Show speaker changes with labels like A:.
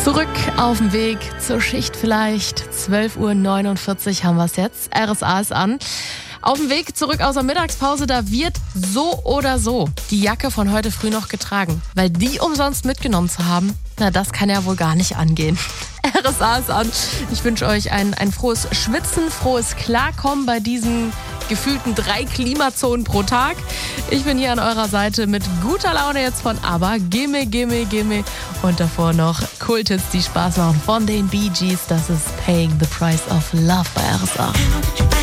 A: Zurück auf dem Weg zur Schicht vielleicht. 12:49 Uhr haben wir es jetzt. RSA ist an. Auf dem Weg zurück aus der Mittagspause, da wird so oder so die Jacke von heute früh noch getragen. Weil die umsonst mitgenommen zu haben, na, das kann ja wohl gar nicht angehen. RSA ist an. Ich wünsche euch ein frohes Schwitzen, frohes Klarkommen bei diesen gefühlten 3 Klimazonen pro Tag. Ich bin hier an eurer Seite mit guter Laune jetzt von ABBA. Gimme, gimme, gimme. Und davor noch Kulthits, die Spaß machen von den Bee Gees. Das ist Paying the Price of Love bei RSA.